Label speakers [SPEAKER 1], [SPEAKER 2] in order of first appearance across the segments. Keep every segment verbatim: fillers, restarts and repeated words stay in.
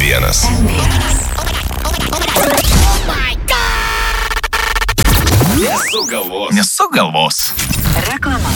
[SPEAKER 1] vienas. Nesugalvos. Nesugalvos.
[SPEAKER 2] Reklama.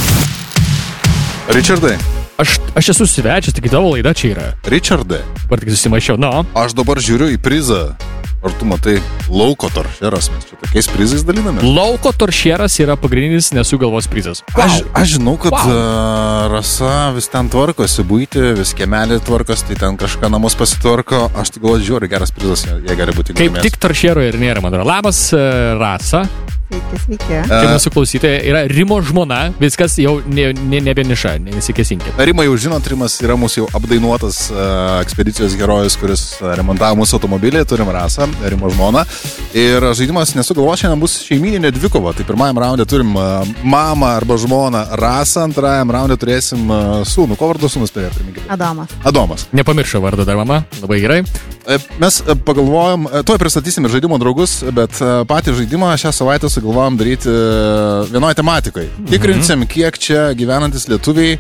[SPEAKER 3] Richardai.
[SPEAKER 4] Aš, aš esu svečias, tik tavo laida čia yra.
[SPEAKER 3] Richardai.
[SPEAKER 4] Dabar tik susimaišiau, no.
[SPEAKER 3] Aš dabar žiūriu į prizą. Ar tu matai lauko toršeras? Mes čia tokiais prizais daliname.
[SPEAKER 4] Lauko toršeras yra pagrindinis nesugalvos prizas.
[SPEAKER 3] Wow. Aš, aš žinau, kad
[SPEAKER 4] Wow.
[SPEAKER 3] wow. Rasa vis ten tvarkosi, buitį, vis kiemelį tvarkosi, tai ten kažką namus pasitvarko. Aš tik galvoju, žiūri, geras prizas, jie gali būti.
[SPEAKER 4] Kaip tik toršero ir nėra, man atrodo. Labas, Rasa.
[SPEAKER 5] Sveiki, sveiki.
[SPEAKER 4] Čia mūsų klausytoja yra Rimo žmona, viskas jau ne, ne, nebeniša, nesikesinkit.
[SPEAKER 3] Rimai jau žinot, Rimas yra mūsų jau apdainuotas uh, ekspedicijos herojus, kuris uh, remontavo mūsų automobilį, turim Rasą, Rimo žmoną. Ir žaidimas nesugalvo, šiandien bus šeimininė dvikova. Tai pirmajam raunde turim uh, mamą arba žmoną Rasą, antrajam raunde turėsim uh, sūnų. Ko vardu sūnus turėjo priminkite?
[SPEAKER 5] Adomas.
[SPEAKER 3] Adomas.
[SPEAKER 4] Nepamiršau vardą dar mama, labai gerai.
[SPEAKER 3] Mes pagalvojom, tuoj pristatysim ir žaidimo draugus, bet patį žaidimą šią savaitę sugalvojom daryti vienoje tematikai. Tikrinsim, kiek čia gyvenantis lietuviai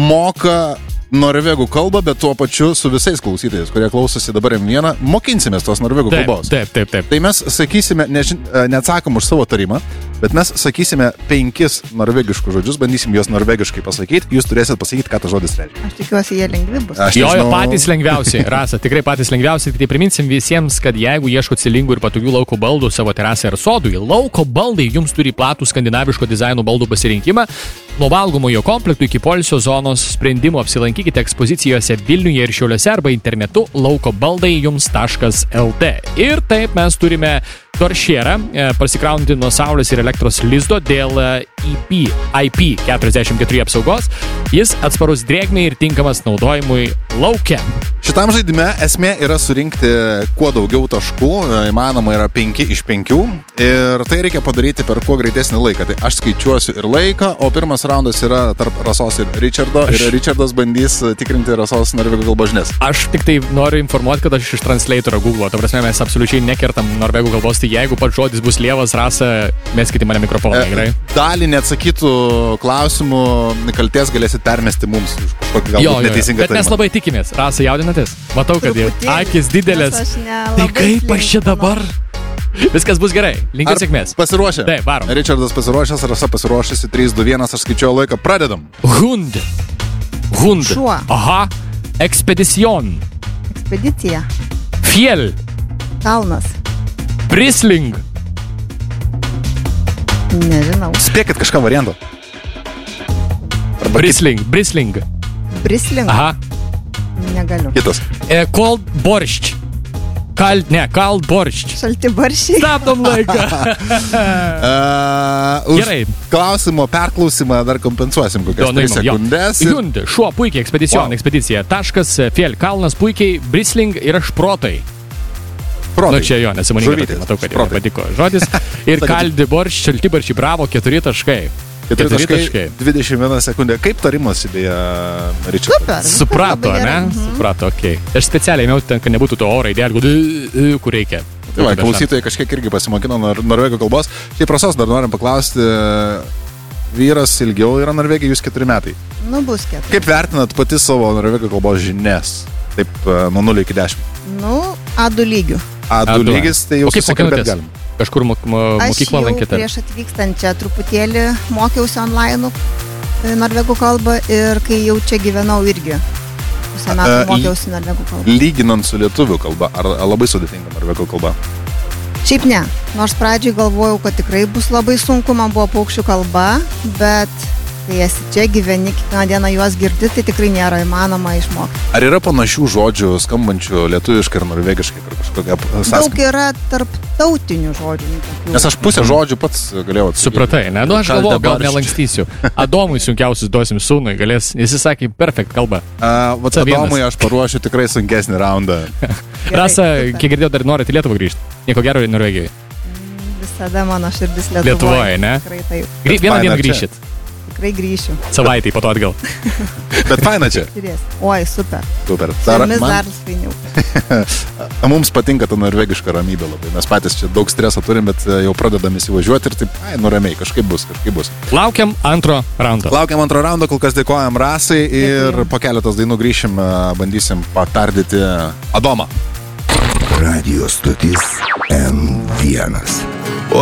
[SPEAKER 3] moka norvegų kalbą, bet tuo pačiu su visais klausytojais, kurie klausosi dabar M vieną, mokinsimės tos norvegų
[SPEAKER 4] Taip,
[SPEAKER 3] kalbos.
[SPEAKER 4] taip, taip, taip.
[SPEAKER 3] Tai mes sakysime, nežin, neatsakom už savo tarimą, bet mes sakysime penkis norvegiškus žodžius, bandysim juos norvegiškai pasakyti, jūs turėsit pasakyti, ką tas žodis reiškia.
[SPEAKER 5] Aš tikiuosi, jie lengvi bus.
[SPEAKER 3] Aš
[SPEAKER 4] Jo, jo,
[SPEAKER 3] nežinau-
[SPEAKER 4] patys lengviausiai, Rasa, tikrai patys lengviausiai. Tai priminsim visiems, kad jeigu ieškot stilingų ir patogių lauko baldų savo terasai ar sodui, lauko baldai jums turi platų skandinaviško dizaino baldų pasirinkimą. Nuo valgomojo komplektų iki poilsio zonos sprendimų apsilankykite ekspozicijose Vilniuje ir Šiauliuose arba internetu lauko baldai jums taškas el tė. Ir taip mes turime toršerą, pasikraunti nuo saulės ir elektros lizdo dėl I P, I P keturiasdešimt keturi apsaugos. Jis atsparus drėgmei ir tinkamas naudojimui lauke.
[SPEAKER 3] Šitam žaidime esmė yra surinkti kuo daugiau taškų, įmanoma yra penki iš penkių ir tai reikia padaryti per kuo greitesnį laiką. Tai aš skaičiuosiu ir laiką, o pirmas raundas yra tarp Rasos ir Richardo aš... ir Richardas bandys tikrinti Rasos norvegų kalbos žinias.
[SPEAKER 4] Aš tik tai noriu informuoti, kad aš iš translatorio Google, ta prasme mes absoliučiai nekertam norvegų kalbos, tai jeigu pats žodis bus lievas, Rasa, meskite mane mikrofoną, gerai?
[SPEAKER 3] Dalį neatsakytų klausimų kalties galėsit permesti mums už kažkokį galbūt neteisingą
[SPEAKER 4] bet mes labai tikimės. Rasa, jaudinatės? Matau, kad jau akis didelės. Tai kaip aš čia dabar? Viskas bus gerai. Linkiu sėkmės.
[SPEAKER 3] Pasiruošę?
[SPEAKER 4] Taip, varom.
[SPEAKER 3] Richardas pasiruošęs, Rasa pasiruošęs. trys, du, vienas, aš skaičiuoju laiką. Pradedam.
[SPEAKER 4] Hund. Hund.
[SPEAKER 5] Šuo.
[SPEAKER 4] Aha. Ekspedicion.
[SPEAKER 5] Ekspedicija.
[SPEAKER 4] Fjell.
[SPEAKER 5] Kalnas.
[SPEAKER 4] Brisling.
[SPEAKER 5] Nežinau.
[SPEAKER 3] Spėkit kažką varianto.
[SPEAKER 4] Brisling. Brisling.
[SPEAKER 5] Brisling.
[SPEAKER 4] Aha.
[SPEAKER 5] Negaliu.
[SPEAKER 3] Kitas.
[SPEAKER 4] E, cold boršč. Kalt, ne, kalt boršč.
[SPEAKER 5] Šalti baršiai.
[SPEAKER 4] Stabdom laiką.
[SPEAKER 3] uh, už
[SPEAKER 4] Gerai.
[SPEAKER 3] Klausimo perklausimą dar kompensuosim kokias tris sekundės. ir-
[SPEAKER 4] Hund, šuo, puikiai, ekspedicion,
[SPEAKER 3] Wow.
[SPEAKER 4] ekspedicija. Taškas, Fjell, kalnas, puikiai, Brisling yra šprotai.
[SPEAKER 3] Protai.
[SPEAKER 4] Nu čia jo, nesimoningai,
[SPEAKER 3] Žuvytės.
[SPEAKER 4] matau, kad jau
[SPEAKER 3] Šprotai.
[SPEAKER 4] patiko žodis. Ir kaldi boršč, šalti barščiai, bravo, keturi taškai.
[SPEAKER 3] Keturi
[SPEAKER 4] Keturi
[SPEAKER 3] taškai,
[SPEAKER 4] taškai.
[SPEAKER 3] dvidešimt viena sekundė. Kaip tarimas idėja, Richardas?
[SPEAKER 5] Super.
[SPEAKER 4] Suprato,
[SPEAKER 5] Labai
[SPEAKER 4] ne?
[SPEAKER 5] gerai. Mhm.
[SPEAKER 4] Suprato, okei. Okay. Aš specialiai ėmiau ten, kad nebūtų to oro idealų, kur reikia.
[SPEAKER 3] Tai va, klausytojai kažkiek irgi pasimokino nor norvegų kalbos. Šiaip Rasos dar norim paklausti, vyras ilgiau yra Norvegija, jūs keturi metai.
[SPEAKER 5] Nu, bus keturi.
[SPEAKER 3] Kaip vertinat pati savo norvegų kalbos žinias? Taip, e, nuo nulio iki dešimt.
[SPEAKER 5] Nu, A du lygių.
[SPEAKER 3] A du
[SPEAKER 4] A du.
[SPEAKER 3] lygis, tai jau
[SPEAKER 4] O kaip
[SPEAKER 3] susikalbėt
[SPEAKER 4] mokinotės?
[SPEAKER 3] galim.
[SPEAKER 4] Kažkur mo mo
[SPEAKER 5] Aš
[SPEAKER 4] mokyklą
[SPEAKER 5] jau
[SPEAKER 4] lankėte?
[SPEAKER 5] prieš atvykstant čia truputėlį mokiausi online norvegų kalbą ir kai jau čia gyvenau irgi. Pusę metų
[SPEAKER 3] A,
[SPEAKER 5] mokiausi norvegų kalbą.
[SPEAKER 3] Lyginant su lietuvių kalba, ar, ar labai sudėtinga norvegų kalba?
[SPEAKER 5] Šiaip ne, nors pradžioj galvojau, kad tikrai bus labai sunku, man buvo paukščių kalba, bet kai esi čia gyveni, kiekvieną dieną juos girdi, tai tikrai nėra įmanoma išmokti.
[SPEAKER 3] Ar yra panašių žodžių skambančių lietuviškai ir norvegiškai, kur kažkokia
[SPEAKER 5] Daug
[SPEAKER 3] sąskaita?
[SPEAKER 5] yra tarptautinių žodžių. tokių.
[SPEAKER 3] Nes aš pusę žodžių pats galėjau atsakyti.
[SPEAKER 4] Supratai, ne? Nu, aš
[SPEAKER 3] Ką
[SPEAKER 4] galvoju, gal
[SPEAKER 3] dabar-
[SPEAKER 4] nelankstysiu. Adomui sunkiausius duosim sūnui, galės, jis sakė, perfekt kalba.
[SPEAKER 3] A, vat
[SPEAKER 4] C vienas.
[SPEAKER 3] Adomui aš paruošiu tikrai sunkesnį raundą.
[SPEAKER 5] Gerai,
[SPEAKER 4] Rasa,
[SPEAKER 5] super.
[SPEAKER 4] kiek girdėjau, dar norite į Lietuvą grįžti. Nieko gero į Norvegiją.
[SPEAKER 5] Visada mano širdis Lietuvoje.
[SPEAKER 4] Lietuvoje, ne?
[SPEAKER 5] Tikrai taip.
[SPEAKER 4] Grį, vieną
[SPEAKER 3] faina
[SPEAKER 4] dieną
[SPEAKER 3] čia.
[SPEAKER 4] grįšit.
[SPEAKER 5] Tikrai grįšiu.
[SPEAKER 4] Savaitį po to atgal.
[SPEAKER 3] Bet faina čia.
[SPEAKER 5] Žiūrės. Oi, super.
[SPEAKER 3] Super.
[SPEAKER 5] Su
[SPEAKER 3] Dar,
[SPEAKER 5] jumis
[SPEAKER 3] man,
[SPEAKER 5] dar fainiau.
[SPEAKER 3] mums patinka ta norvegiška ramybė labai. Mes patys čia daug streso turim, bet jau pradedam įsivažiuoti ir taip, ai, nuramiai, kažkaip bus, kažkaip bus.
[SPEAKER 4] Laukiam antro raundo.
[SPEAKER 3] Laukiam antro raundo, kol kas dėkojam Rasai ir
[SPEAKER 5] Dėkui.
[SPEAKER 3] po keletos dainų grįšim, bandysim patardyti Adomą.
[SPEAKER 1] Radio stotis M vienas.